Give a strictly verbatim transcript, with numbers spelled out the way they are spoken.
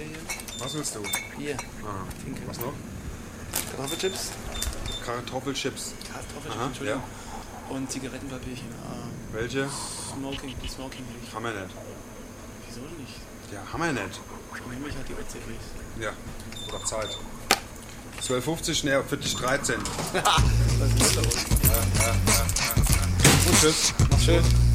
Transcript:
Bier hier. Was willst du? Bier. Ah, Trinken. was noch? Kartoffelchips. Kartoffelchips. Kartoffelchips, Aha, Entschuldigung. Und Zigarettenpapierchen. Ah, Welche? Smoking, die Smoking nicht. Haben wir nicht. Wieso nicht? Ja, haben wir nicht. Dann nehme ich halt die O C Ds. Ja, oder Zeit. zwölf fünfzig, ne, für dich dreizehn. Was ist denn da los? Ja, ja, ja, ja. Und tschüss. Mach's schön.